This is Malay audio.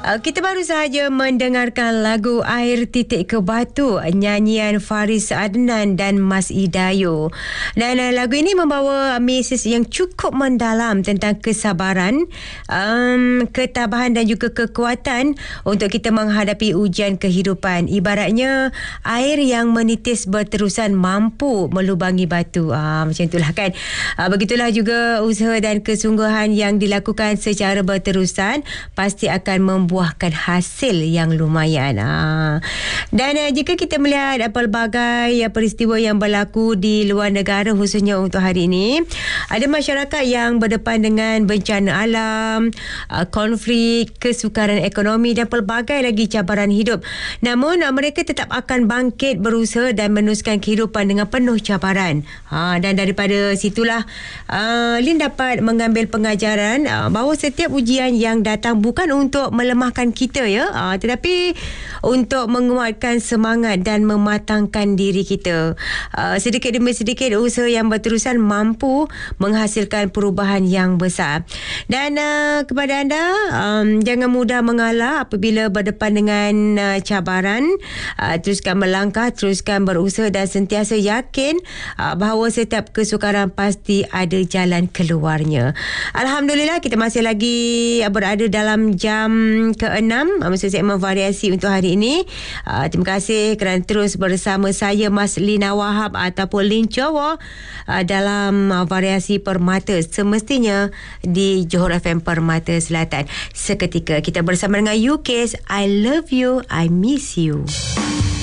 Kita baru sahaja mendengarkan lagu Air Titik ke Batu, nyanyian Faris Adnan dan Mas Idayo. Dan lagu ini membawa mesej yang cukup mendalam tentang kesabaran, ketabahan dan juga kekuatan untuk kita menghadapi ujian kehidupan. Ibaratnya air yang menitis berterusan mampu melubangi batu. Macam itulah kan. Begitulah juga usaha dan kesungguhan yang dilakukan secara berterusan pasti akan membuahkan hasil yang lumayan. Dan jika kita melihat pelbagai peristiwa yang berlaku di luar negara, khususnya untuk hari ini, ada masyarakat yang berdepan dengan bencana alam, konflik, kesukaran ekonomi dan pelbagai lagi cabaran hidup. Namun mereka tetap akan bangkit, berusaha dan meneruskan kehidupan dengan penuh cabaran. Dan daripada situlah Lin dapat mengambil pengajaran bahawa setiap ujian yang datang bukan untuk melemahkan kita tetapi untuk menguatkan semangat dan mematangkan diri kita. Sedikit demi sedikit usaha yang berterusan mampu menghasilkan perubahan yang besar. Dan kepada anda, jangan mudah mengalah apabila berdepan dengan cabaran. Teruskan melangkah, teruskan berusaha dan sentiasa yakin bahawa setiap kesukaran pasti ada jalan keluarnya. Alhamdulillah, kita masih lagi berada dalam jam ke-6 maksud segmen variasi untuk hari ini. Terima kasih kerana terus bersama saya, Mas Lina Wahab ataupun Lin Jawa, dalam variasi Permata, semestinya di Johor FM Permata Selatan. Seketika kita bersama dengan UK's I Love You, I Miss You.